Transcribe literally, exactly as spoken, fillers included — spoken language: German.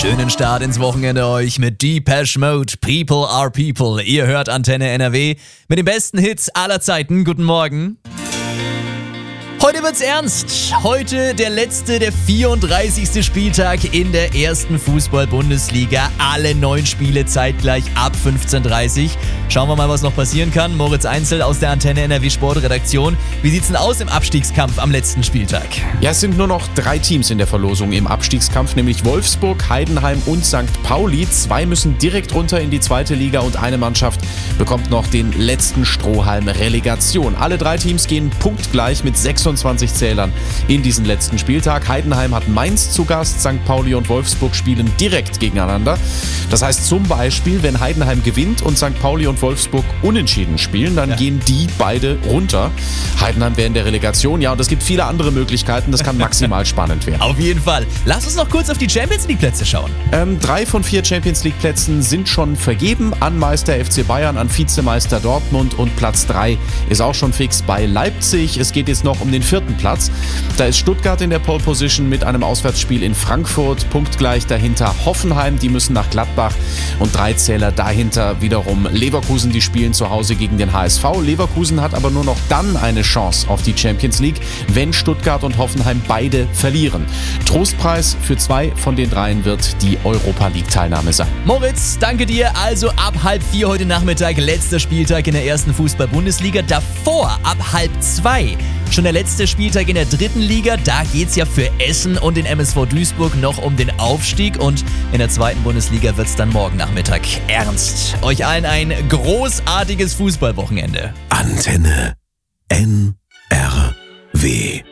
Schönen Start ins Wochenende euch mit Depeche Mode, People are People. Ihr hört Antenne N R W mit den besten Hits aller Zeiten. Guten Morgen. Heute wird's ernst. Heute der letzte, der vierunddreißigste Spieltag in der ersten Fußball-Bundesliga. Alle neun Spiele zeitgleich ab fünfzehn Uhr dreißig. Schauen wir mal, was noch passieren kann. Moritz Einzel aus der Antenne N R W Sportredaktion. Wie sieht's denn aus im Abstiegskampf am letzten Spieltag? Ja, es sind nur noch drei Teams in der Verlosung im Abstiegskampf, nämlich Wolfsburg, Heidenheim und Sankt Pauli. Zwei müssen direkt runter in die zweite Liga und eine Mannschaft bekommt noch den letzten Strohhalm Relegation. Alle drei Teams gehen punktgleich mit sechsundzwanzig Zählern in diesen letzten Spieltag. Heidenheim hat Mainz zu Gast, Sankt Pauli und Wolfsburg spielen direkt gegeneinander. Das heißt zum Beispiel, wenn Heidenheim gewinnt und Sankt Pauli und Wolfsburg unentschieden spielen, dann ja. gehen die beide runter. Heidenheim wäre in der Relegation, ja, und es gibt viele andere Möglichkeiten. Das kann maximal spannend werden. Auf jeden Fall. Lass uns noch kurz auf die Champions League Plätze schauen. Ähm, drei von vier Champions League Plätzen sind schon vergeben an Meister F C Bayern, an Vizemeister Dortmund und Platz drei ist auch schon fix bei Leipzig. Es geht jetzt noch um den vierten Platz. Da ist Stuttgart in der Pole Position mit einem Auswärtsspiel in Frankfurt. Punktgleich dahinter Hoffenheim, die müssen nach Gladbach. Und drei Zähler dahinter wiederum Leverkusen, die spielen zu Hause gegen den H S V. Leverkusen hat aber nur noch dann eine Chance auf die Champions League, wenn Stuttgart und Hoffenheim beide verlieren. Trostpreis für zwei von den dreien wird die Europa League Teilnahme sein. Moritz, danke dir. Also ab halb vier heute Nachmittag, letzter Spieltag in der ersten Fußball-Bundesliga. Davor ab halb zwei schon der letzte Spieltag in der dritten Liga. Da geht's ja für Essen und den M S V Duisburg noch um den Aufstieg. Und in der zweiten Bundesliga wird's dann morgen Nachmittag ernst. Euch allen ein großartiges Fußballwochenende. Antenne N R W